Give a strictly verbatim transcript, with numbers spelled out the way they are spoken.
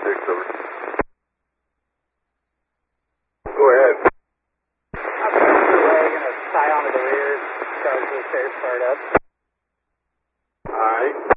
six, over. Go ahead. I'm going to tie onto the rear, start the stairs, start up. All right.